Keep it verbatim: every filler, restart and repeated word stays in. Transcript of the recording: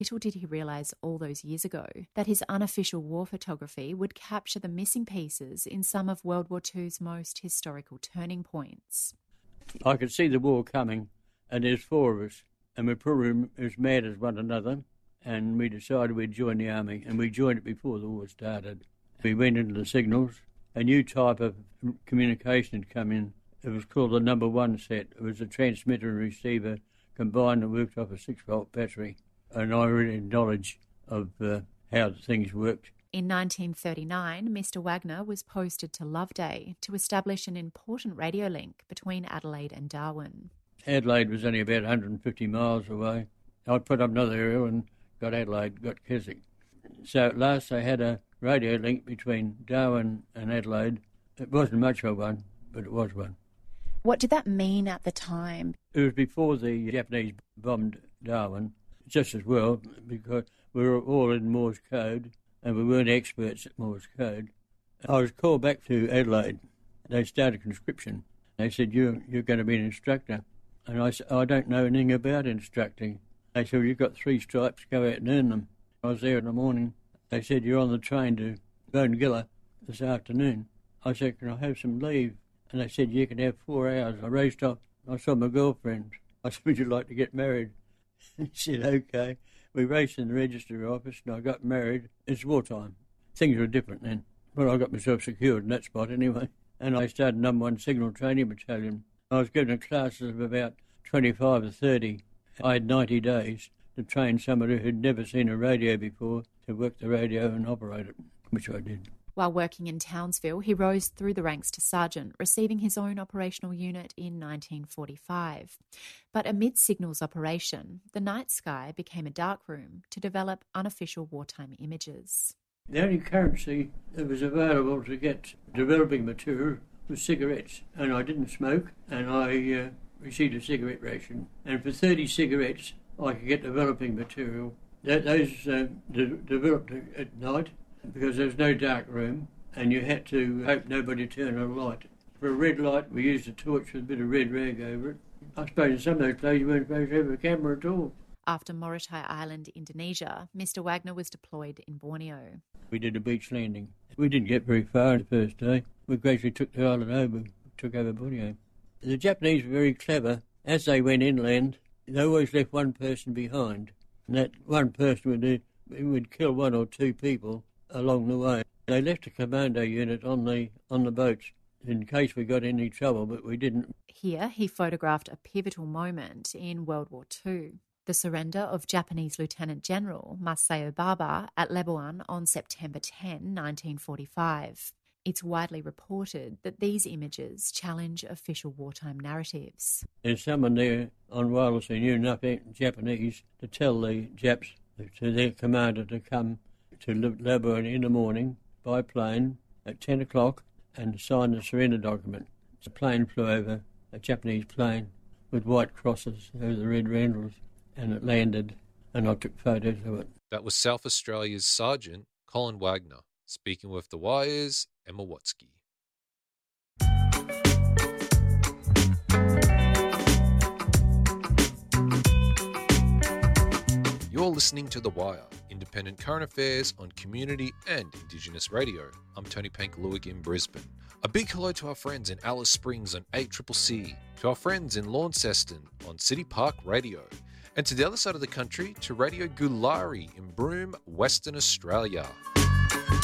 Little did he realise all those years ago that his unofficial war photography would capture the missing pieces in some of World War Two's most historical turning points. I could see the war coming, and there's four of us, and we're probably as mad as one another, and we decided we'd join the army, and we joined it before the war started. We went into the signals. A new type of communication had come in. It was called the number one set. It was a transmitter and receiver combined and worked off a six-volt battery. And I really had knowledge of uh, how things worked. In nineteen thirty-nine, Mister Wagner was posted to Loveday to establish an important radio link between Adelaide and Darwin. Adelaide was only about one hundred fifty miles away. I put up another aerial and got Adelaide, got Keswick. So at last I had a radio link between Darwin and Adelaide. It wasn't much of one, but it was one. What did that mean at the time? It was before the Japanese bombed Darwin, just as well, because we were all in Morse code, and we weren't experts at Morse code. I was called back to Adelaide. They started conscription. They said, you're, you're going to be an instructor. And I said, I don't know anything about instructing. They said, well, you've got three stripes, go out and earn them. I was there in the morning. They said, you're on the train to Bongilla this afternoon. I said, can I have some leave? And they said, you can have four hours. I raced off. I saw my girlfriend. I said, would you like to get married? He said, okay. We raced in the registry office and I got married. It's wartime. Things were different then. But I got myself secured in that spot anyway. And I started number one signal training battalion. I was given classes of about twenty-five or thirty. I had ninety days to train somebody who'd never seen a radio before to work the radio and operate it, which I did. While working in Townsville, he rose through the ranks to sergeant, receiving his own operational unit in nineteen forty-five. But amid signals operation, the night sky became a darkroom to develop unofficial wartime images. The only currency that was available to get developing material was cigarettes, and I didn't smoke, and I uh, received a cigarette ration. And for thirty cigarettes, I could get developing material. That, those uh, de- developed at night, because there was no dark room, and you had to hope nobody turned on a light. For a red light, we used a torch with a bit of red rag over it. I suppose in some of those places you weren't supposed to have a camera at all. After Morotai Island, Indonesia, Mister Wagner was deployed in Borneo. We did a beach landing. We didn't get very far the first day. We gradually took the island over, took over Borneo. The Japanese were very clever. As they went inland, they always left one person behind. And that one person would, do, would kill one or two people along the way. They left a commando unit on the on the boats in case we got any trouble, but we didn't. Here he photographed a pivotal moment in World War Two, the surrender of Japanese Lieutenant General Masao Baba at Labuan on September tenth, nineteen forty-five. It's widely reported that these images challenge official wartime narratives. There's someone there on wireless who knew enough Japanese to tell the Japs, to their commander, to come to Labuan in the morning by plane at ten o'clock and sign the surrender document. The plane flew over, a Japanese plane with white crosses over the red randles, and it landed, and I took photos of it. That was South Australia's Sergeant Colin Wagner, speaking with The Wire's Emma Watsky. You're listening to The Wire, independent current affairs on community and Indigenous radio. I'm Tony Pankaluik in Brisbane. A big hello to our friends in Alice Springs on eight C C C, to our friends in Launceston on City Park Radio, and to the other side of the country to Radio Gulari in Broome, Western Australia.